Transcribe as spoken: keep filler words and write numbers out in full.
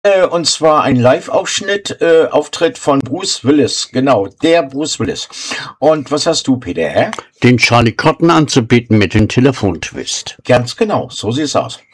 Äh, und zwar ein Live-Aufschnitt, äh, Auftritt von Bruce Willis. Genau, der Bruce Willis. Und was hast du, Peter? Den Charlie Cotton anzubieten mit dem Telefontwist. Ganz genau, so sieht's aus.